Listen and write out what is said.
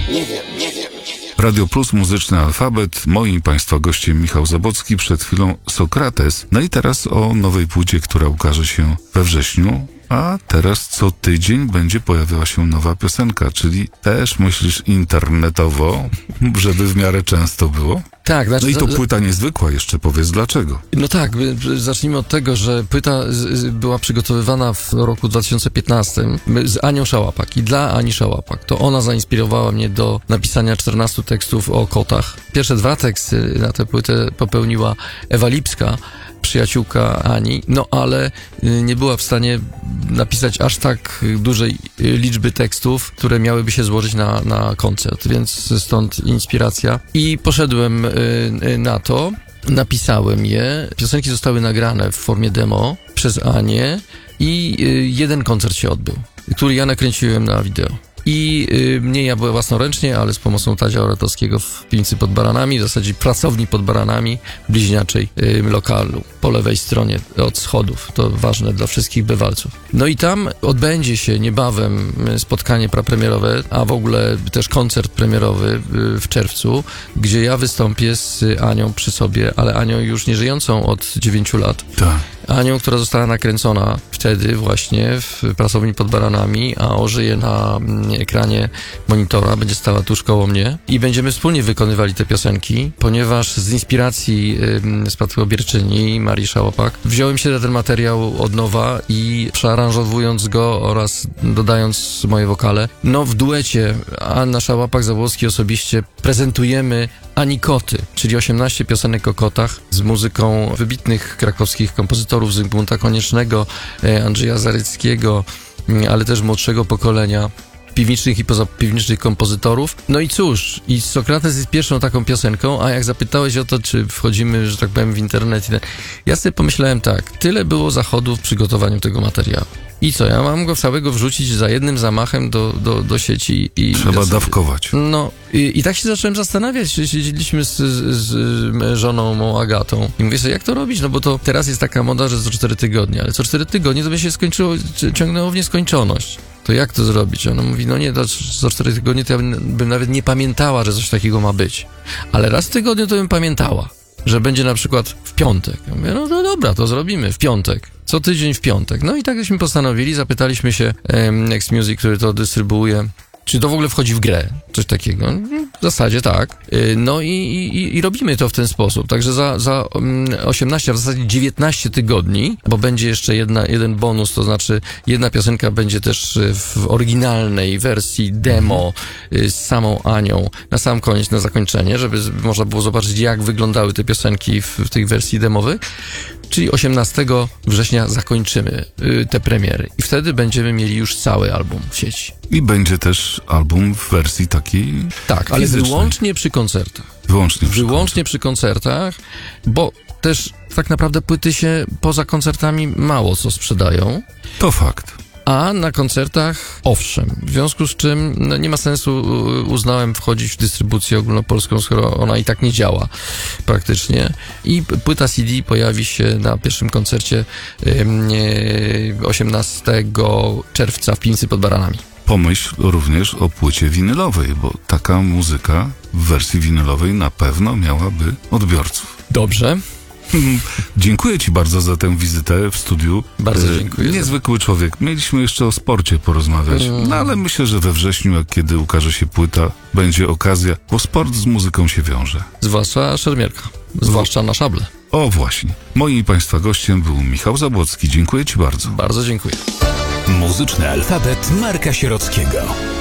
Radio Plus, muzyczny alfabet. Moim Państwa gościem Michał Zabłocki, przed chwilą Sokrates. No i teraz o nowej płycie, która ukaże się we wrześniu. A teraz co tydzień będzie pojawiała się nowa piosenka, czyli też myślisz internetowo, żeby w miarę często było? Tak, znaczy, no i to płyta niezwykła, jeszcze powiedz dlaczego. No tak, zacznijmy od tego, że płyta była przygotowywana w roku 2015 z Anią Szałapak i dla Ani Szałapak. To ona zainspirowała mnie do napisania 14 tekstów o kotach. Pierwsze 2 teksty na tę płytę popełniła Ewa Lipska, przyjaciółka Ani, no ale nie była w stanie napisać aż tak dużej liczby tekstów, które miałyby się złożyć na koncert, więc stąd inspiracja. I poszedłem na to, napisałem je, piosenki zostały nagrane w formie demo przez Anię i jeden koncert się odbył, który ja nakręciłem na wideo. I nie ja byłem własnoręcznie, ale z pomocą Tadzia Oretowskiego w Piwnicy pod Baranami, w zasadzie pracowni pod Baranami, bliźniaczej lokalu, po lewej stronie od schodów. To ważne dla wszystkich bywalców. No i tam odbędzie się niebawem spotkanie prapremierowe, a w ogóle też koncert premierowy w czerwcu, gdzie ja wystąpię z Anią przy sobie, ale Anią już nie żyjącą od 9 lat. Tak. Anią, która została nakręcona wtedy właśnie w pracowni pod Baranami, a ożyje na ekranie monitora, będzie stała tuż koło mnie i będziemy wspólnie wykonywali te piosenki, ponieważ z inspiracji spadkobierczyni Marii Szałapak wziąłem się na ten materiał od nowa i przearanżowując go oraz dodając moje wokale. No w duecie Anna Szałapak-Zabłocki osobiście prezentujemy Anikoty, czyli 18 piosenek o kotach z muzyką wybitnych krakowskich kompozytorów Zygmunta Koniecznego, Andrzeja Zaryckiego, ale też młodszego pokolenia piwniczych i pozapiwniczych kompozytorów. No i cóż, i Sokrates jest pierwszą taką piosenką, a jak zapytałeś o to, czy wchodzimy, że tak powiem, w internet, ja sobie pomyślałem tak, tyle było zachodów w przygotowaniu tego materiału. I co, ja mam go całego wrzucić za jednym zamachem do sieci i... Trzeba dawkować. No i tak się zacząłem zastanawiać, siedzieliśmy z żoną mą Agatą i mówię sobie, jak to robić, no bo to teraz jest taka moda, że co 4 tygodnie, ale co 4 tygodnie to by się ciągnęło w nieskończoność. To jak to zrobić? Ona mówi, no nie, za 4 tygodnie to ja bym nawet nie pamiętała, że coś takiego ma być. Ale raz w tygodniu to bym pamiętała, że będzie na przykład w piątek. Ja mówię, no to dobra, to zrobimy w piątek. Co tydzień w piątek. No i tak żeśmy postanowili, zapytaliśmy się Next Music, który to dystrybuuje, czy to w ogóle wchodzi w grę, coś takiego. W zasadzie tak. No i robimy to w ten sposób. Także za 18, a w zasadzie 19 tygodni, bo będzie jeszcze jeden bonus, to znaczy jedna piosenka będzie też w oryginalnej wersji demo z samą Anią na sam koniec, na zakończenie, żeby można było zobaczyć, jak wyglądały te piosenki w tych wersji demowych. Czyli 18 września zakończymy te premiery i wtedy będziemy mieli już cały album w sieci. I będzie też album w wersji takiej tak, ale fizycznej. Wyłącznie przy koncertach. Wyłącznie przy koncertach, bo też tak naprawdę płyty się poza koncertami mało co sprzedają. To fakt. A na koncertach owszem, w związku z czym no, nie ma sensu, uznałem, wchodzić w dystrybucję ogólnopolską, skoro ona i tak nie działa praktycznie. I płyta CD pojawi się na pierwszym koncercie 18 czerwca w Piwnicy pod Baranami. Pomyśl również o płycie winylowej, bo taka muzyka w wersji winylowej na pewno miałaby odbiorców. Dobrze. Dziękuję Ci bardzo za tę wizytę w studiu. Bardzo dziękuję. Niezwykły człowiek. Mieliśmy jeszcze o sporcie porozmawiać, no ale myślę, że we wrześniu, jak kiedy ukaże się płyta, będzie okazja, bo sport z muzyką się wiąże. Zwłaszcza szermierka. Zwłaszcza na szable. O właśnie. Moim Państwa gościem był Michał Zabłocki. Dziękuję Ci bardzo. Bardzo dziękuję. Muzyczny alfabet Marka Sierockiego.